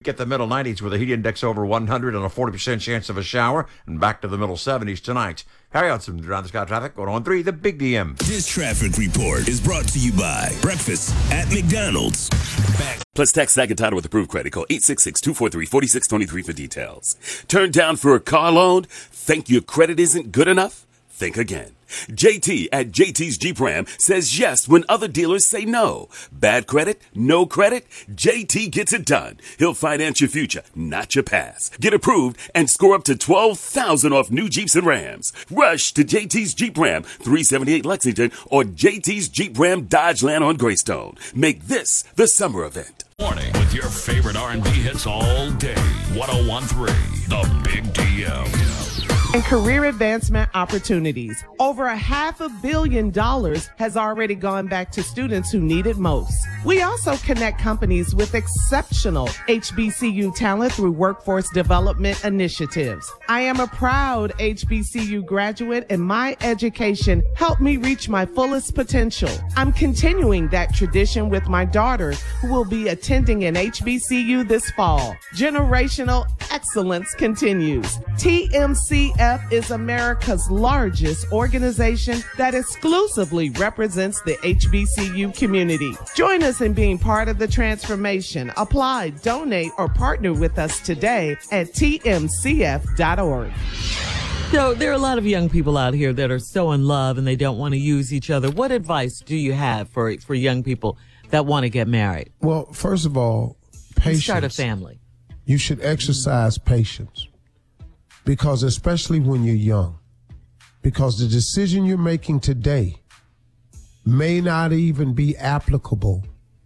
Get the middle 90s with a heat index over 100 and a 40% chance of a shower. And back to the middle 70s tonight. Harry Hudson, around the sky traffic, going on 3, the Big DM. This traffic report is brought to you by Breakfast at McDonald's. Back. Plus, text Snack and Title with approved credit. Call 866-243-4623 for details. Turned down for a car loan? Think your credit isn't good enough? Think again. JT at JT's Jeep Ram says yes when other dealers say no. Bad credit? No credit? JT gets it done. He'll finance your future, not your past. Get approved and score up to $12,000 off new Jeeps and Rams. Rush to JT's Jeep Ram, 378 Lexington, or JT's Jeep Ram Dodgeland on Greystone. Make this the summer event. Morning with your favorite R&B hits all day. 101.3, the Big DM. And career advancement opportunities. Over $500 million has already gone back to students who need it most. We also connect companies with exceptional HBCU talent through workforce development initiatives. I am a proud HBCU graduate, and my education helped me reach my fullest potential. I'm continuing that tradition with my daughter, who will be attending an HBCU this fall. Generational excellence continues. TMCF is America's largest organization that exclusively represents the HBCU community. Join us in being part of the transformation. Apply, donate, or partner with us today at tmcf.org. So there are a lot of young people out here that are so in love and they don't want to use each other. What advice do you have for young people that want to get married? Well, first of all, patience. Start a family. You should exercise patience. Because especially when you're young, because the decision you're making today may not even be applicable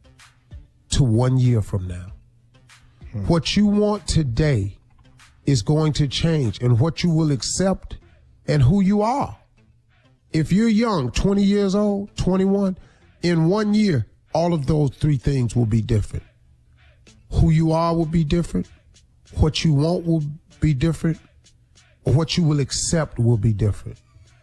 to 1 year from now. What you want today is going to change, and what you will accept and who you are. If you're young, 20 years old, 21, in 1 year, all of those three things will be different. Who you are will be different. What you want will be different. What you will accept will be different.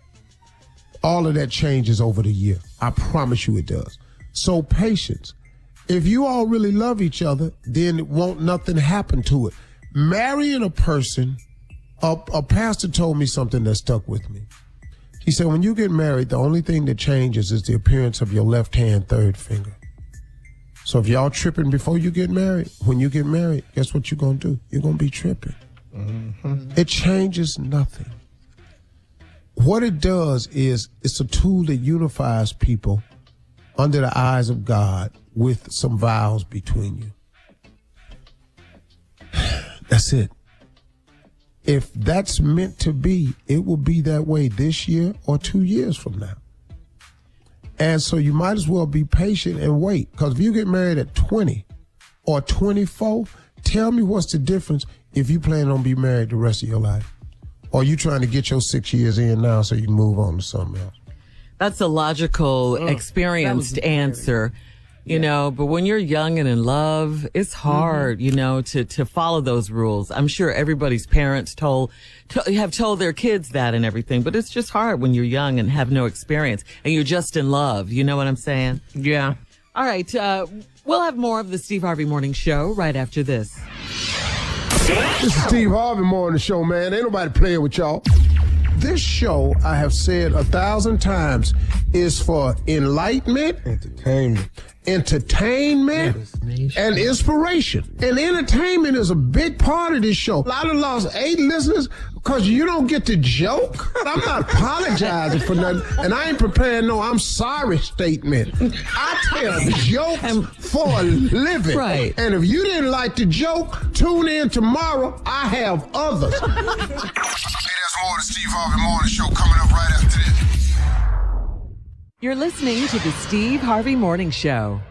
All of that changes over the year. I promise you it does. So patience. If you all really love each other, then won't nothing happen to it. Marrying a person, a pastor told me something that stuck with me. He said, when you get married, the only thing that changes is the appearance of your left hand third finger. So if y'all tripping before you get married, when you get married, guess what you're going to do? You're going to be tripping. Mm-hmm. It changes nothing. What it does is it's a tool that unifies people under the eyes of God with some vows between you. That's it. If that's meant to be, it will be that way this year or 2 years from now. And so you might as well be patient and wait. Because if you get married at 20 or 24, tell me what's the difference if you plan on being married the rest of your life. Or you trying to get your 6 years in now so you can move on to something else. That's a logical, experienced answer. You know, but when you're young and in love, it's hard, you know, to follow those rules. I'm sure everybody's parents have told their kids that and everything, but it's just hard when you're young and have no experience and you're just in love. You know what I'm saying? Yeah. All right. We'll have more of the Steve Harvey Morning Show right after this. This is Steve Harvey Morning Show, man. Ain't nobody playing with y'all. This show, I have said 1,000 times, is for enlightenment, entertainment, and inspiration. And entertainment is a big part of this show. I done lost 8 listeners because you don't get the joke. I'm not apologizing for nothing, and I ain't preparing no I'm sorry statement. I tell the jokes for a living. Right. And if you didn't like the joke, tune in tomorrow. I have others. Hey, there's more of the Steve Harvey Morning Show coming up right after this. You're listening to the Steve Harvey Morning Show.